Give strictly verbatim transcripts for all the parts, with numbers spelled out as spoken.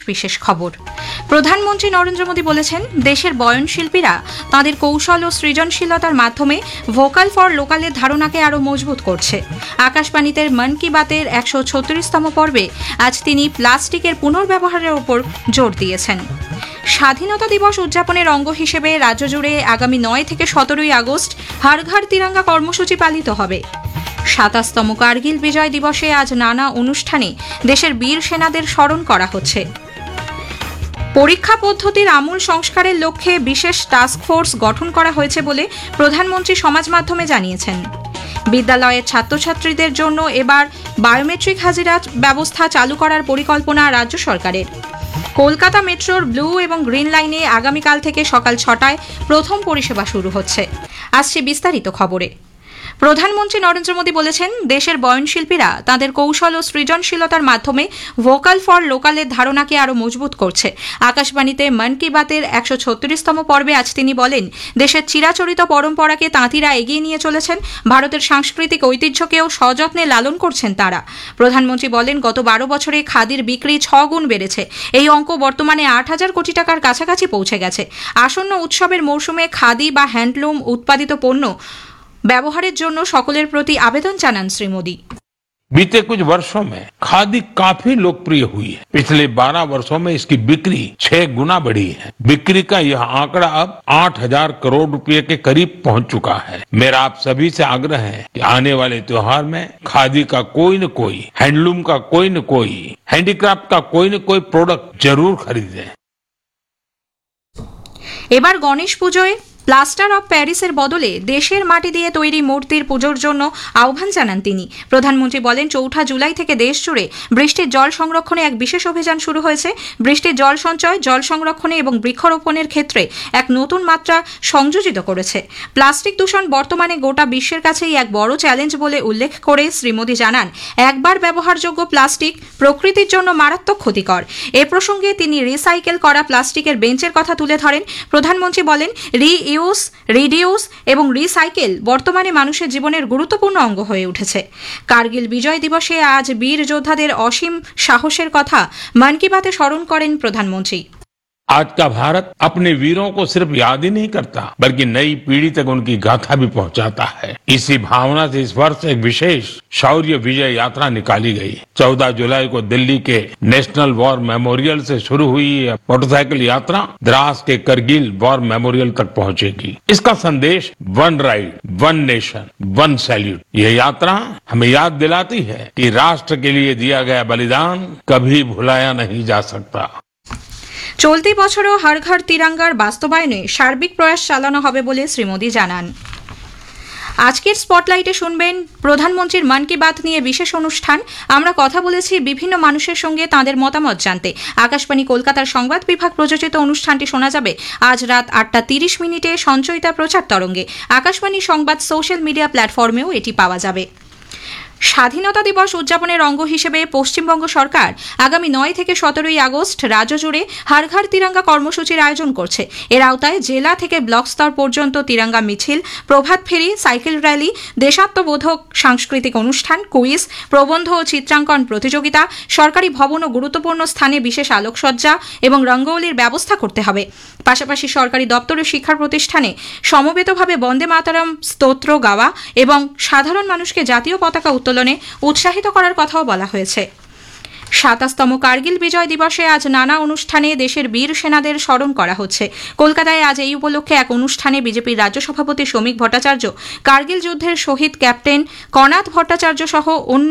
বিশেষ খবর। প্রধানমন্ত্রী নরেন্দ্র মোদী বলেছেন, দেশের বয়নশিল্পীরা তাঁদের কৌশল ও সৃজনশীলতার মাধ্যমে ভোকাল ফর লোকালের ধারণাকে আরও মজবুত করছে। আকাশবাণীতে মন কি বাতের একশো ছত্রিশতম পর্বে আজ তিনি প্লাস্টিকের পুনর্ব্যবহারের ওপর জোর দিয়েছেন। স্বাধীনতা দিবস উদযাপনের অঙ্গ হিসেবে রাজ্য জুড়ে আগামী নয় থেকে সতেরোই আগস্ট হর ঘর তিরঙ্গা কর্মসূচি পালিত হবে। সাতাশতম কার্গিল বিজয় দিবসে আজ নানা অনুষ্ঠানে দেশের বীর সেনাদের স্মরণ করা হচ্ছে। পরীক্ষা পদ্ধতির আমূল সংস্কারের লক্ষ্যে বিশেষ টাস্ক ফোর্স গঠন করা হয়েছে বলে প্রধানমন্ত্রী সমাজ মাধ্যমে জানিয়েছেন। বিদ্যালয়ের ছাত্রছাত্রীদের জন্য এবার বায়োমেট্রিক হাজিরা ব্যবস্থা চালু করার পরিকল্পনা রাজ্য সরকারের। কলকাতা মেট্রোর ব্লু এবং গ্রিন লাইনে আগামীকাল থেকে সকাল ছটায় প্রথম পরিষেবা শুরু হচ্ছে। আসছে বিস্তারিত খবরে। প্রধানমন্ত্রী নরেন্দ্র মোদী বলেছেন, দেশের বয়নশিল্পীরা তাঁদের কৌশল ও সৃজনশীলতার মাধ্যমে ভোকাল ফর লোকালের ধারণাকে আরও মজবুত করছে। আকাশবাণীতে মন কি বাতের একশো ছত্রিশতম পর্বে আজ তিনি বলেন, দেশের চিরাচরিত পরম্পরাকে তাঁতিরা এগিয়ে নিয়ে চলেছেন, ভারতের সাংস্কৃতিক ঐতিহ্যকেও সযত্নে লালন করছেন তাঁরা। প্রধানমন্ত্রী বলেন, গত বারো বছরে খাদির বিক্রি ছ গুণ বেড়েছে। এই অঙ্ক বর্তমানে আট হাজার কোটি টাকার কাছাকাছি পৌঁছে গেছে। আসন্ন উৎসবের মৌসুমে খাদি বা হ্যান্ডলুম উৎপাদিত পণ্য ব্যবহারের জন্য সকলের প্রতি আবেদন জানান শ্রী মোদী। बीते कुछ वर्षों में खादी काफी लोकप्रिय हुई है। पिछले बारह वर्षों में इसकी बिक्री छह गुना बढ़ी है। बिक्री का यह आंकड़ा अब आठ हजार करोड़ रुपए के करीब पहुंच चुका है। मेरा आप सभी से आग्रह है कि आने वाले त्योहार में खादी का कोई न कोई, हैंडलूम का कोई न कोई, हैंडीक्राफ्ट का कोई न कोई प्रोडक्ट जरूर खरीदें। এবার গণেশ পুজোয় প্লাস্টার অব প্যারিসের বদলে দেশের মাটি দিয়ে তৈরি মূর্তির পুজোর জন্য আহ্বান জানান তিনি। প্রধানমন্ত্রী বলেন, চৌঠা জুলাই থেকে দেশ জুড়ে বৃষ্টির জল সংরক্ষণে এক বিশেষ অভিযান শুরু হয়েছে। বৃষ্টির জল সঞ্চয়, জল সংরক্ষণে এবং বৃক্ষরোপণের ক্ষেত্রে এক নতুন মাত্রা সংযোজিত করেছে। প্লাস্টিক দূষণ বর্তমানে গোটা বিশ্বের কাছেই এক বড় চ্যালেঞ্জ বলে উল্লেখ করে শ্রী মোদী জানান, একবার ব্যবহারযোগ্য প্লাস্টিক প্রকৃতির জন্য মারাত্মক ক্ষতিকর। এ প্রসঙ্গে তিনি রিসাইকেল করা প্লাস্টিকের বেঞ্চের কথা তুলে ধরেন। প্রধানমন্ত্রী বলেন, রি ইউজ, রিডিউস এবং রিসাইকেল বর্তমানে মানুষের জীবনের গুরুত্বপূর্ণ অঙ্গ হয়ে উঠেছে। কার্গিল বিজয় দিবসে আজ বীর যোদ্ধাদের অসীম সাহসের কথা মন কি বাতে স্মরণ করেন প্রধানমন্ত্রী। आज का भारत अपने वीरों को सिर्फ याद ही नहीं करता, बल्कि नई पीढ़ी तक उनकी गाथा भी पहुंचाता है। इसी भावना से इस वर्ष एक विशेष शौर्य विजय यात्रा निकाली गई। चौदह जुलाई को दिल्ली के नेशनल वॉर मेमोरियल से शुरू हुई मोटरसाइकिल यात्रा द्रास के करगिल वॉर मेमोरियल तक पहुंचेगी। इसका संदेश one ride, one nation, one salute. यह यात्रा हमें याद दिलाती है कि राष्ट्र के लिए दिया गया बलिदान कभी भुलाया नहीं जा सकता। চলতি বছরও হর ঘর তিরঙ্গার বাস্তবায়নে সার্বিক প্রয়াস চালানো হবে বলে শ্রী মোদী জানান। আজকের স্পটলাইটে শুনবেন প্রধানমন্ত্রীর মন কি বাত নিয়ে বিশেষ অনুষ্ঠান। আমরা কথা বলেছি বিভিন্ন মানুষের সঙ্গে তাঁদের মতামত জানতে। আকাশবাণী কলকাতার সংবাদ বিভাগ প্রযোজিত অনুষ্ঠানটি শোনা যাবে আজ রাত আটটা তিরিশ মিনিটে সঞ্চয়িতা প্রচার তরঙ্গে। আকাশবাণী সংবাদ সোশ্যাল মিডিয়া প্ল্যাটফর্মেও এটি পাওয়া যাবে। স্বাধীনতা দিবস উদযাপনের অঙ্গ হিসেবে পশ্চিমবঙ্গ সরকার আগামী নয় থেকে সতেরোই আগস্ট রাজ্য জুড়ে হর ঘর তিরঙ্গা কর্মসূচির আয়োজন করছে। এর আওতায় জেলা থেকে ব্লক স্তর পর্যন্ত তিরঙ্গা মিছিল, প্রভাত ফেরি, সাইকেল র্যালি, দেশাত্মবোধক সাংস্কৃতিক অনুষ্ঠান, কুইজ, প্রবন্ধ ও চিত্রাঙ্কন প্রতিযোগিতা, সরকারি ভবন ও গুরুত্বপূর্ণ স্থানে বিশেষ আলোকসজ্জা এবং রঙ্গোলির ব্যবস্থা করতে হবে। পাশাপাশি সরকারি দপ্তর ও শিক্ষা প্রতিষ্ঠানে সমবেতভাবে বন্দে মাতরম স্তোত্র গাওয়া এবং সাধারণ মানুষকে জাতীয় পতাকা উত্তোলনে উৎসাহিত করার কথাও বলা হয়েছে। সাতাশতম কার্গিল বিজয় দিবসে আজ নানা অনুষ্ঠানে দেশের বীর সেনাদের স্মরণ করা হচ্ছে। কলকাতায় আজ এই উপলক্ষে এক অনুষ্ঠানে বিজেপির রাজ্য সভাপতি শ্রমিক ভট্টাচার্য কার্গিল যুদ্ধের শহীদ ক্যাপ্টেন কনাথ ভট্টাচার্য সহ অন্য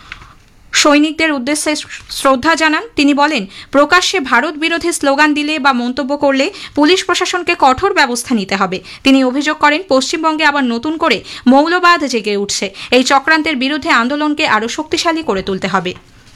সৈনিকদের উদ্দেশ্যে শ্রদ্ধা জানান। তিনি বলেন, প্রকাশ্যে ভারত বিরোধী স্লোগান দিলে বা মন্তব্য করলে পুলিশ প্রশাসনকে কঠোর ব্যবস্থা নিতে হবে। তিনি অভিযোগ করেন, পশ্চিমবঙ্গে আবার নতুন করে মৌলবাদ জেগে উঠছে। এই চক্রান্তের বিরুদ্ধে আন্দোলনকে আরও শক্তিশালী করে তুলতে হবে।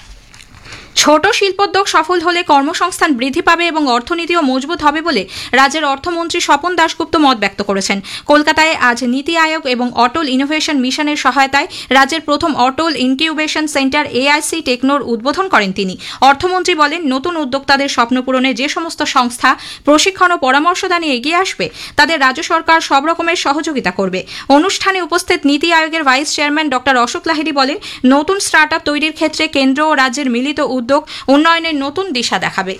ছোট শিল্পোদ্যোগ সফল হলে কর্মসংস্থান বৃদ্ধি পাবে এবং অর্থনীতিও মজবুত হবে বলে রাজ্যের অর্থমন্ত্রী স্বপন দাশগুপ্ত মত ব্যক্ত করেছেন। কলকাতায় আজ নীতি আয়োগ এবং অটল ইনোভেশন মিশনের সহায়তায় রাজ্যের প্রথম অটল ইনকিউবেশন সেন্টার এআইসি টেকনোর উদ্বোধন করেন তিনি। অর্থমন্ত্রী বলেন, নতুন উদ্যোক্তাদের স্বপ্ন পূরণে যে সমস্ত সংস্থা প্রশিক্ষণ ও পরামর্শদানে এগিয়ে আসবে তাদের রাজ্য সরকার সব রকমের সহযোগিতা করবে। অনুষ্ঠানে উপস্থিত নীতি আয়োগের vice chairman doctor Ashok Lahiri বলেন, নতুন স্টার্ট আপ তৈরির ক্ষেত্রে কেন্দ্র ও রাজ্যের মিলিত উদ্যোগ উন্নয়নের নতুন দিশা দেখাবে।